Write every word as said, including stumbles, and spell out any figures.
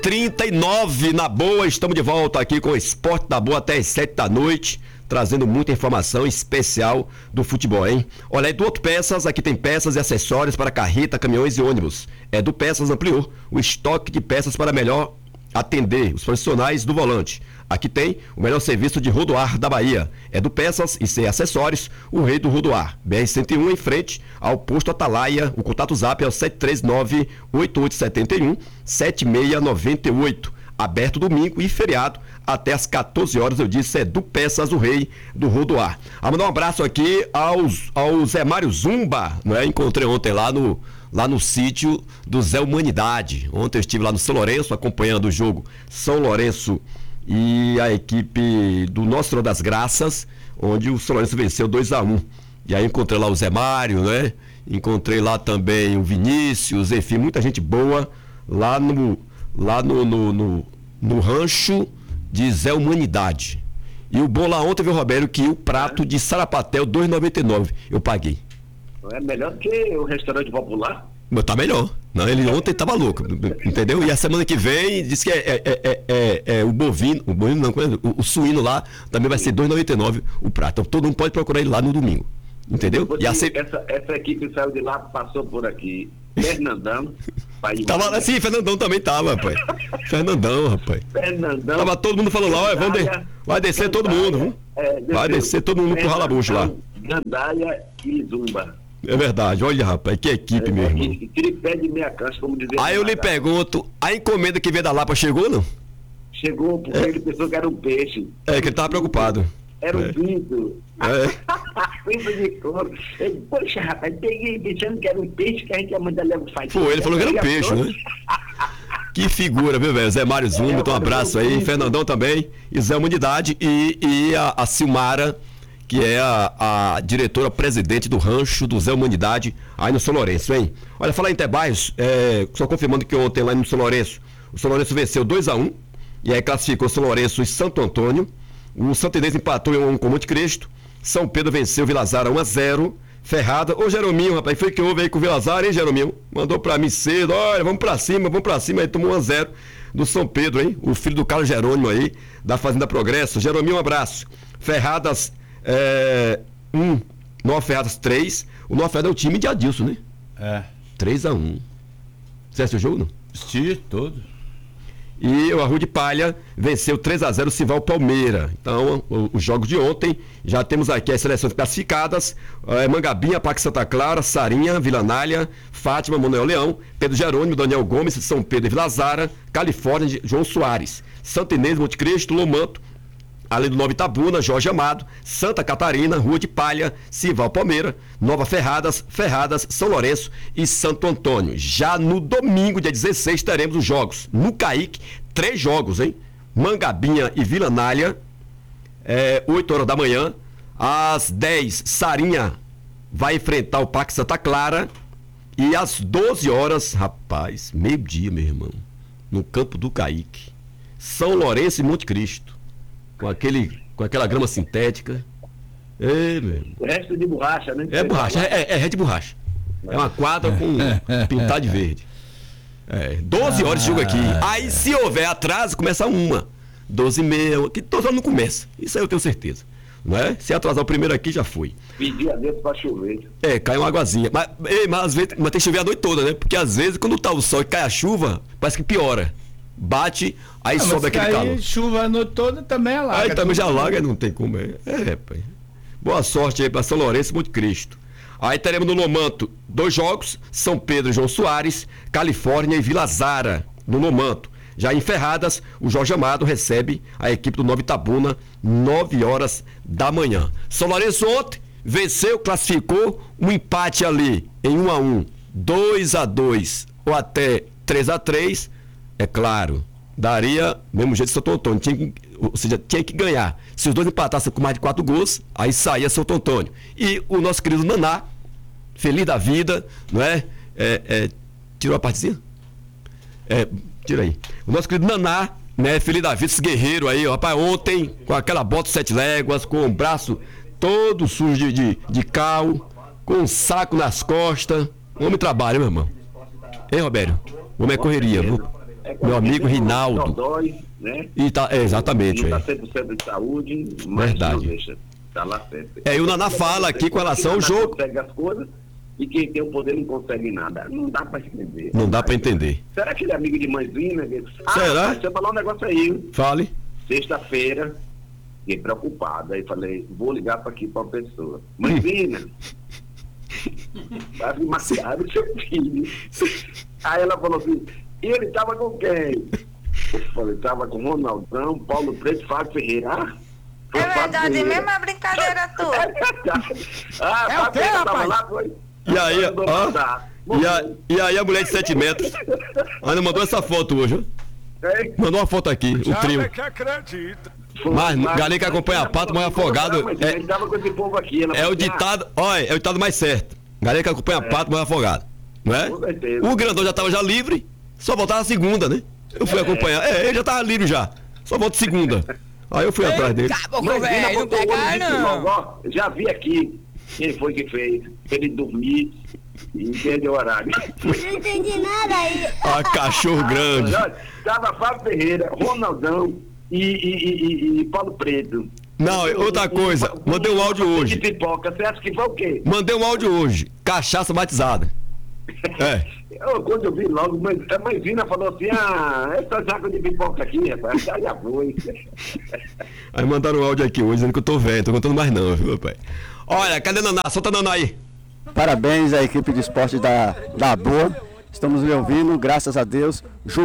trinta e nove na boa, estamos de volta aqui com o Esporte da Boa até as sete da noite, trazendo muita informação especial do futebol, hein? Olha, é do Outro Peças, aqui tem peças e acessórios para carreta, caminhões e ônibus. É do Peças ampliou o estoque de peças para melhor atender os profissionais do volante. Aqui tem o melhor serviço de rodoar da Bahia. É do Peças e sem acessórios, o rei do rodoar. B R cento e um em frente ao posto Atalaia. O contato zap é o sete três nove, oito oito sete um, sete seis nove oito. Aberto domingo e feriado até às quatorze horas, eu disse, é do Peças, o rei do rodoar. A mandar um abraço aqui aos, ao Zé Mário Zumba, não é? Encontrei ontem lá no, lá no sítio do Zé Humanidade. Ontem eu estive lá no São Lourenço, acompanhando o jogo São Lourenço e a equipe do Nosso Senhor das Graças, onde o São Lourenço venceu dois a um. E aí encontrei lá o Zé Mário, né? Encontrei lá também o Vinícius, enfim, muita gente boa lá no, lá no, no, no, no rancho de Zé Humanidade. E o bom lá ontem, viu, Roberto, que o prato de sarapatel dois reais e noventa e nove centavos eu paguei. É melhor que o restaurante popular? Mas tá melhor. Não, ele ontem tava louco, entendeu? E a semana que vem, disse que é, é, é, é, é o bovino, o bovino não, o, o suíno lá também vai ser dois reais e noventa e nove centavos o prato. Então todo mundo pode procurar ele lá no domingo. Entendeu? E essa, essa equipe saiu de lá, passou por aqui. Fernandão. Tava assim, Fernandão também tava, rapaz. Fernandão, rapaz. Fernandão. Tava todo mundo falando lá, vamos de, vai descer todo mundo, viu? É, vai descer todo mundo pro ralabucho lá. Gandaia e Zumba. É verdade, olha, rapaz, que equipe, é, meu irmão. Tripé de meia cancha, como dizer. Aí eu lhe pergunto, a encomenda que veio da Lapa chegou, não? Chegou, porque é. ele pensou que era um peixe. É, que ele tava preocupado. Era um é. pinto. É. Pinto de couro. Ele, poxa, rapaz, peguei pensando que era um peixe que a gente ia mandar levar o faz. Foi, ele falou que era um peixe, né? Que figura, viu, velho? Zé Mário Zumba, é, então um abraço aí. Pinto. Fernandão também. E Zé Humanidade. E, e a, a Silmara, que é a, a diretora-presidente do rancho do Zé Humanidade, aí no São Lourenço, hein? Olha, falar em Tebairros, é, só confirmando que ontem lá no São Lourenço, o São Lourenço venceu dois a um, e aí classificou São Lourenço e Santo Antônio. O Santa Inês empatou em um com Monte Cristo. São Pedro venceu o Vilazara um a zero. Ferrada. Ô, Jerominho, rapaz, foi que houve aí com o Vilazara, hein, Jerominho? Mandou pra mim cedo, olha, vamos pra cima, vamos pra cima. Aí tomou um a zero do São Pedro, hein? O filho do Carlos Jerônimo aí, da Fazenda Progresso. Jerominho, um abraço. Ferradas é, um, Nova Ferradas três. O Nova Ferradas é o time de Adilson, né? É. três a um. Você assistiu o jogo, não? Assisti todo. E o Arrua de Palha venceu três a zero o Cival Palmeira. Então, os jogos de ontem, já temos aqui as seleções classificadas: é, Mangabinha, Parque Santa Clara, Sarinha, Vila Nália, Fátima, Manuel Leão, Pedro Jerônimo, Daniel Gomes, São Pedro e Vilazara, Califórnia, João Soares, Santa Inês, Monte Cristo, Lomanto, além do Nova Itabuna, Jorge Amado, Santa Catarina, Rua de Palha, Cival Palmeira, Nova Ferradas, Ferradas, São Lourenço e Santo Antônio. Já no domingo, dia dezesseis, teremos os jogos no Caique, três jogos, hein? Mangabinha e Vila Nália, é, oito horas da manhã. Às dez, Sarinha vai enfrentar o Parque Santa Clara. E às doze horas, rapaz, meio-dia, meu irmão, no campo do Caique, São Lourenço e Monte Cristo. Com, aquele, com aquela grama sintética. Ei, meu. O resto de borracha, né? É borracha, é, é, é de borracha. É uma quadra com pintar de verde. É, doze horas de jogo aqui. Aí, se houver atraso, começa uma. doze e meia, que doze horas não começa. Isso aí eu tenho certeza. Não é? Se atrasar o primeiro aqui, já foi. Pedir a Deus pra chover. É, cai uma aguazinha. Mas, ei, mas às vezes, mas tem que chover a noite toda, né? Porque às vezes, quando tá o sol e cai a chuva, parece que piora. Bate, aí ah, sobe aquele calor. Chuva a noite toda também alaga. Aí também já alaga, não tem como. É, é, pai. Boa sorte aí para São Lourenço e Monte Cristo. Aí teremos no Lomanto dois jogos: São Pedro e João Soares, Califórnia e Vilazara, no Lomanto. Já em Ferradas, o Jorge Amado recebe a equipe do Nova Itabuna, nove horas da manhã. São Lourenço ontem venceu, classificou, um empate ali em um a um, dois a dois ou até três a três. É claro, daria mesmo jeito de Santo Antônio, tinha que, ou seja, tinha que ganhar. Se os dois empatassem com mais de quatro gols, aí saía Santo Antônio. E o nosso querido Naná, feliz da vida, não é? é, é tirou a partezinha? É, tira aí. O nosso querido Naná, né, feliz da vida, esse guerreiro aí, ó, rapaz, ontem, com aquela bota sete léguas, com o braço todo sujo de, de, de cal, com um saco nas costas. O homem trabalha, meu irmão. Hein, Roberto? O homem é correria, viu? É, Meu amigo Rinaldo. Dói, né? E tá, é, exatamente. Não É. está cem por cento de saúde, mas Verdade. não deixa. Tá lá certo. É, e o Naná fala aqui com relação ao jogo. Consegue as coisas e quem tem o poder não consegue nada. Não dá pra entender. Não dá pra entender. Será que ele é amigo de mãezinha? Ah, Será? Deixa eu falar um negócio aí. Fale. Sexta-feira, fiquei preocupado. Aí falei, vou ligar para aqui para uma pessoa. Mãezinha, vai me matar o seu filho. Aí ela falou assim, e ele tava com quem? Eu falei, tava com Ronaldão, Paulo Preto, Fábio Ferreira. Ah, foi É Fábio verdade, Ferreira. mesmo a brincadeira É tua. verdade. Ah, É o Fábio quê, Ferreira tava rapaz? lá, foi. E aí, Mandou ó, matar. e, a, e aí a mulher de sete metros. Ainda mandou essa foto hoje, ó. É, Mandou uma foto aqui, o trio. que acredita. foi- Mas, galinha que acompanha a pato, mas afogado. Mas É, ele tava com esse povo aqui. Ela é o falou assim, ah, ditado, olha, é o ditado mais certo. Galinha que acompanha a pato, mas afogado. Não é? Com certeza. O grandão já tava já livre, só voltava a segunda, né? Eu fui acompanhar. É, ele já tava livre já. Só volta segunda. Aí eu fui atrás dele. Caboclo, Mas Vina velho, não botou o olho pegar nisso não. logo, ó. Já vi aqui quem foi que fez. Ele dormir e entende o horário. Não entendi nada aí. Ah, cachorro grande. Olha, tava Fábio Ferreira, Ronaldão e, e, e, e- e Paulo Preto. Não, outra coisa, mandei um áudio hoje. De pipoca, você acha que foi o quê? Mandei um áudio hoje. Cachaça batizada. É. Eu, quando eu vi logo, mas, a mãezina falou assim, ah, essa jaca de pipoca aqui, rapaz, já, já foi. Aí mandaram um áudio aqui hoje dizendo que eu tô velho, tô contando mais não, viu, pai? Olha, cadê Naná? Solta Naná aí. Parabéns à equipe de esporte da, da Boa. Estamos lhe ouvindo, graças a Deus.